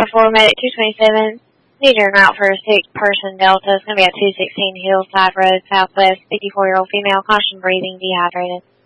4 Medic 227. Need your route for a 6-person Delta. It's going to be at 216 Hillside Road, Southwest. 54-year-old female, caution breathing, dehydrated.